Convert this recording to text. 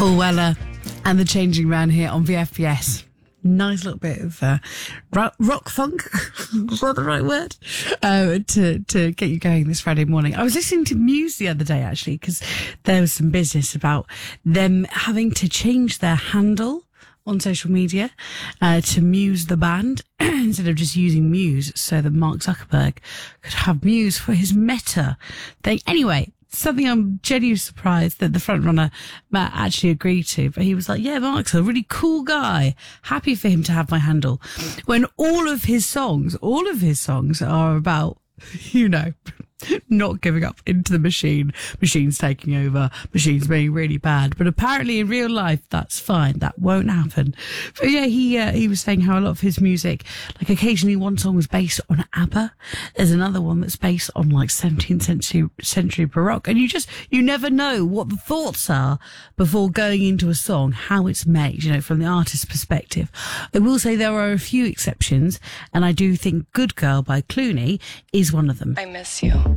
Paul Weller and the Changing Man here on VFBS. Nice little bit of rock funk, is that the right word? To get you going this Friday morning. I was listening to Muse the other day, actually, because there was some business about them having to change their handle on social media to Muse the band instead of just using Muse, so that Mark Zuckerberg could have Muse for his Meta thing. Anyway, something I'm genuinely surprised that the front runner Matt actually agreed to, but he was like, yeah, Mark's a really cool guy, happy for him to have my handle, when all of his songs are about, you know, not giving up into the machines taking over, machines being really bad. But apparently in real life, that's fine. That won't happen. But yeah, he was saying how a lot of his music, like occasionally one song was based on ABBA. There's another one that's based on like 17th century Baroque. And you never know what the thoughts are before going into a song, how it's made, you know, from the artist's perspective. I will say there are a few exceptions, and I do think Good Girl by Clooney is one of them. I miss you.